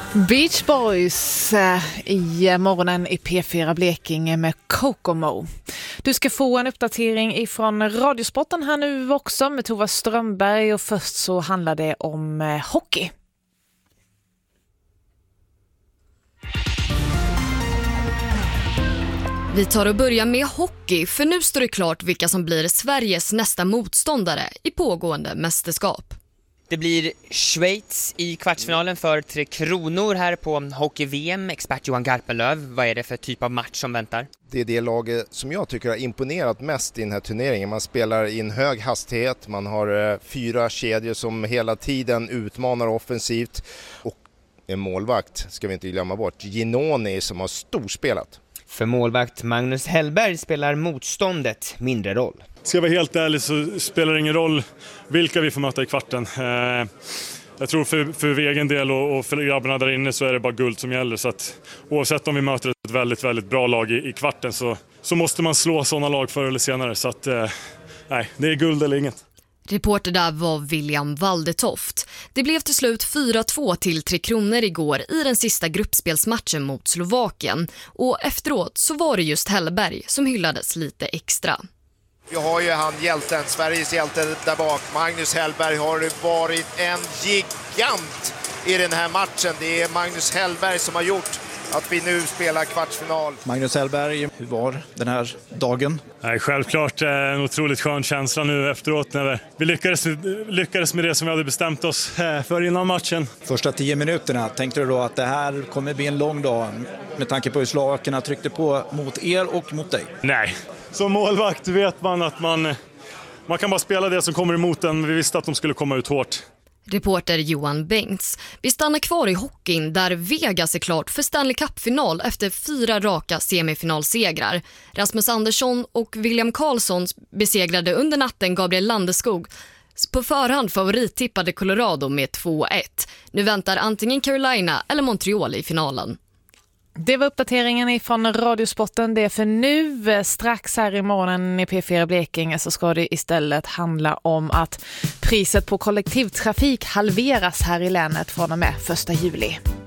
Beach Boys i morgonen i P4 Blekinge med Kokomo. Du ska få en uppdatering ifrån Radiosporten här nu också med Tova Strömberg, och först så handlar det om hockey. Vi tar och börjar med hockey, för nu står det klart vilka som blir Sveriges nästa motståndare i pågående mästerskap. Det blir Schweiz i kvartsfinalen för 3 Kronor här på Hockey-VM. Expert Johan Garpenlöv, vad är det för typ av match som väntar? Det är det laget som jag tycker har imponerat mest i den här turneringen. Man spelar i en hög hastighet, man har 4 kedjor som hela tiden utmanar offensivt. Och en målvakt, ska vi inte glömma bort, Ginoni, som har storspelat. För målvakt Magnus Hellberg spelar motståndet mindre roll. Ska jag vara helt ärlig så spelar det ingen roll vilka vi får möta i kvarten. Jag tror för egen del och för grabbarna där inne så är det bara guld som gäller. Så att oavsett om vi möter ett väldigt, väldigt bra lag i kvarten så måste man slå sådana lag förr eller senare. Så att nej, det är guld eller inget. Reporter där var William Waldetoft. Det blev till slut 4-2 till 3 Kronor igår i den sista gruppspelsmatchen mot Slovakien. Och efteråt så var det just Hellberg som hyllades lite extra. Vi har ju han hjälten, Sveriges hjälte där bak. Magnus Hellberg har varit en gigant i den här matchen. Det är Magnus Hellberg som har gjort att vi nu spelar kvartsfinal. Magnus Hellberg, hur var den här dagen? Nej, självklart en otroligt skön känsla nu efteråt när vi lyckades med det som vi hade bestämt oss för innan matchen. Första 10 minuterna, tänkte du då att det här kommer bli en lång dag med tanke på hur slovakerna tryckte på mot er och mot dig? Nej, som målvakt vet man att man kan bara spela det som kommer emot en. Vi visste att de skulle komma ut hårt. Reporter Johan Bengts. Vi stannar kvar i hockeyn där Vegas är klart för Stanley Cup-final efter 4 raka semifinalsegrar. Rasmus Andersson och William Karlsson besegrade under natten Gabriel Landeskog. På förhand favorittippade Colorado med 2-1. Nu väntar antingen Carolina eller Montreal i finalen. Det var uppdateringen ifrån Radiosporten. Det är för nu. Strax här i morgonen i P4 Blekinge så ska det istället handla om att priset på kollektivtrafik halveras här i länet från och med 1 juli.